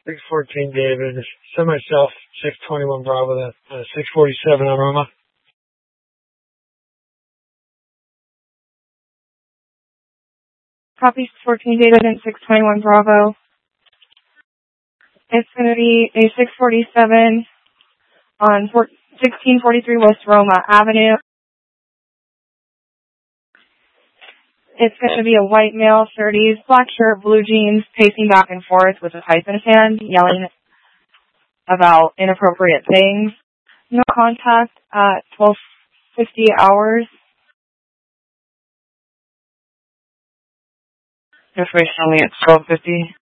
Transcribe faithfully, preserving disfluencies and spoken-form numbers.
six fourteen David, send myself, six twenty-one Bravo, then uh, six forty-seven on Roma. Copy fourteen David and six twenty-one Bravo. It's going to be a six forty-seven on sixteen forty-three West Roma Avenue. It's going to be a white male, thirties, black shirt, blue jeans, pacing back and forth with a pipe in his hand, yelling about inappropriate things. No contact at twelve fifty hours. Information only at twelve fifty.